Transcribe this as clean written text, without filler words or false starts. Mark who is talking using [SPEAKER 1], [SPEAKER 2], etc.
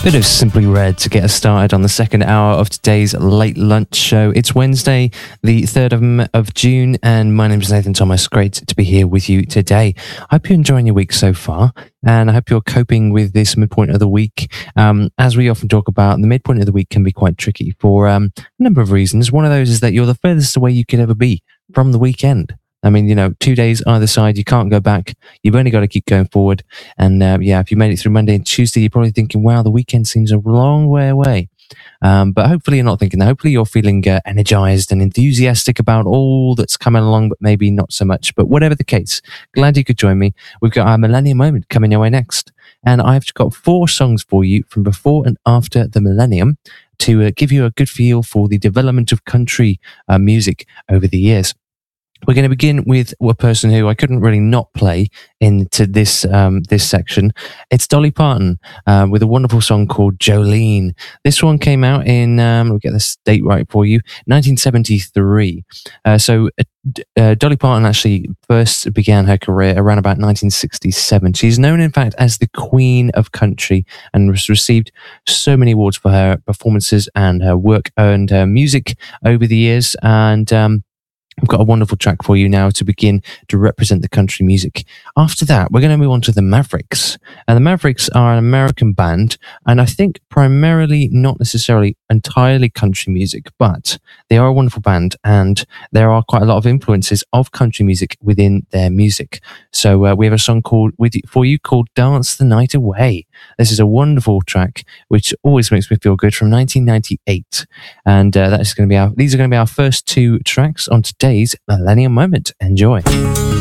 [SPEAKER 1] Bit of Simply Red to get us started on the second hour of today's Late Lunch Show. It's Wednesday, the 3rd of June, and my name is Nathan Thomas. Great to be here with you today. I hope you're enjoying your week so far, and I hope you're coping with this midpoint of the week. As we often talk about, the midpoint of the week can be quite tricky for a number of reasons. One of those is that you're the furthest away you could ever be from the weekend. I mean, 2 days either side, you can't go back. You've only got to keep going forward. And if you made it through Monday and Tuesday, you're probably thinking, wow, the weekend seems a long way away. But hopefully you're not thinking that. Hopefully you're feeling energized and enthusiastic about all that's coming along, but maybe not so much. But whatever the case, glad you could join me. We've got our Millennium Moment coming your way next. And I've got 4 songs for you from before and after the millennium to give you a good feel for the development of country music over the years. We're going to begin with a person who I couldn't really not play into this this section. It's Dolly Parton with a wonderful song called Jolene. This one came out in, we'll get this date right for you, 1973. Dolly Parton actually first began her career around about 1967. She's known, in fact, as the Queen of Country and has received so many awards for her performances and her work and her music over the years. And I've got a wonderful track for you now to begin to represent the country music. After that, we're going to move on to the Mavericks. And the Mavericks are an American band, and I think primarily not necessarily entirely country music, but they are a wonderful band, and there are quite a lot of influences of country music within their music. So we have a song for you called Dance the Night Away. This is a wonderful track, which always makes me feel good, from 1998. And these are going to be our first 2 tracks on today's Millennium Moment. Enjoy.